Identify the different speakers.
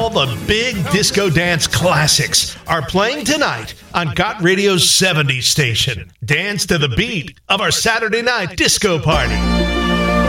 Speaker 1: all the big disco dance classics are playing tonight on Got Radio's 70s station. Dance to the beat of our Saturday night disco party.